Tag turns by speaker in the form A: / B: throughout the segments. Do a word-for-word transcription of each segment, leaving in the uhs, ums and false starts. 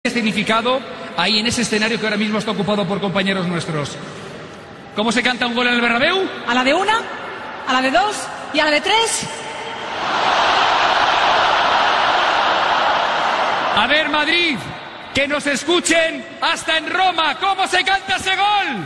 A: significado ahí en ese escenario que ahora mismo está ocupado por compañeros nuestros. ¿Cómo se canta un gol en el Bernabéu?
B: A la de una, a la de dos y a la de tres.
A: A ver, Madrid, que nos escuchen hasta en Roma. ¿Cómo se canta ese gol?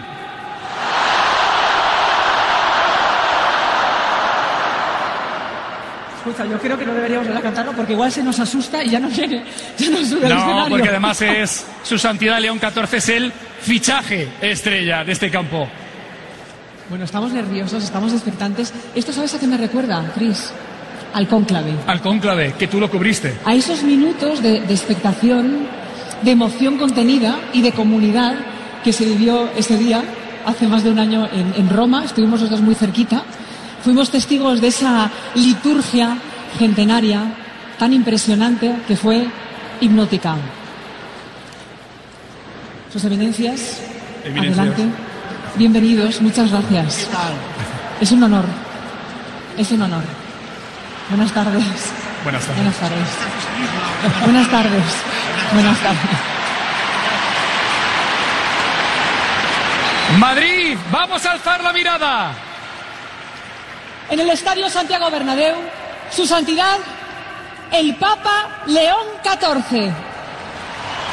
B: Escucha, yo creo que no deberíamos volver a cantarlo porque igual se nos asusta y ya no viene, ya no sube al escenario.
A: No, porque además es su santidad León catorce, es el fichaje estrella de este campo.
B: Bueno, estamos nerviosos, estamos expectantes. ¿Esto sabes a qué me recuerda, Chris? Al cónclave.
A: Al cónclave, que tú lo cubriste.
B: A esos minutos de, de expectación, de emoción contenida y de comunidad que se vivió ese día, hace más de un año en, en Roma. Estuvimos los dos muy cerquita. Fuimos testigos de esa liturgia centenaria tan impresionante que fue hipnótica. Sus eminencias,
A: Eminencias.
B: adelante. Bienvenidos, muchas gracias. Es un honor. Es un honor. Buenas tardes.
A: Buenas tardes.
B: Buenas tardes. Buenas tardes. Buenas tardes.
A: Madrid, vamos a alzar la mirada.
B: En el Estadio Santiago Bernabéu, su santidad, el Papa León catorce.